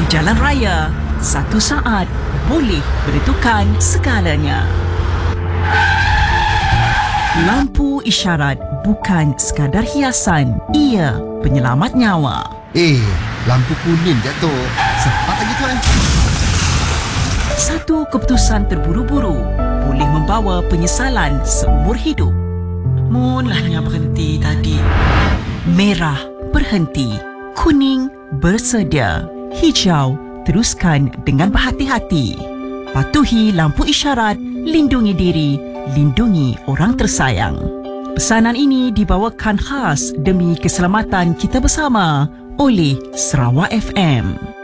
jalan raya, satu saat boleh menentukan segalanya. Lampu isyarat bukan sekadar hiasan, ia penyelamat nyawa. Lampu kuning jatuh. Cepat lagi tuan. Satu keputusan terburu-buru boleh membawa penyesalan seumur hidup. Mulanya berhenti tadi. Merah berhenti, kuning bersedia, hijau teruskan dengan berhati-hati. Patuhi lampu isyarat, lindungi diri, lindungi orang tersayang. Pesanan ini dibawakan khas demi keselamatan kita bersama oleh Sarawak FM.